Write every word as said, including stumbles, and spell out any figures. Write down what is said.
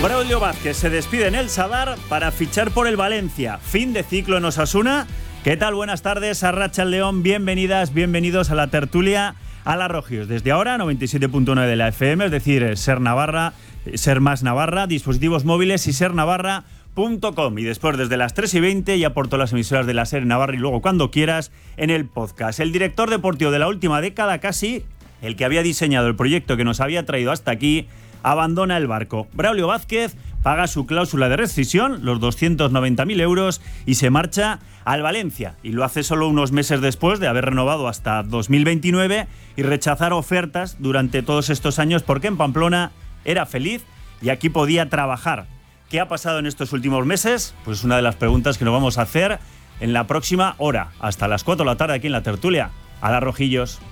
Braulio Vázquez se despide en el Sadar para fichar por el Valencia. Fin de ciclo en Osasuna. ¿Qué tal? Buenas tardes, Arratsaldeon. Bienvenidas, bienvenidos a la tertulia a la Rojios. Desde ahora, noventa y siete punto nueve de la F M, es decir, Ser Navarra, Ser Más Navarra, dispositivos móviles y ser navarra punto com. Y después, desde las tres y veinte, ya por todas las emisoras de la Ser Navarra y luego cuando quieras en el podcast. El director deportivo de la última década casi, el que había diseñado el proyecto que nos había traído hasta aquí, abandona el barco. Braulio Vázquez paga su cláusula de rescisión, los doscientos noventa mil euros, y se marcha al Valencia. Y lo hace solo unos meses después de haber renovado hasta dos mil veintinueve y rechazar ofertas durante todos estos años porque en Pamplona era feliz y aquí podía trabajar. ¿Qué ha pasado en estos últimos meses? Pues es una de las preguntas que nos vamos a hacer en la próxima hora. Hasta las cuatro de la tarde aquí en la tertulia. A las Rojillos.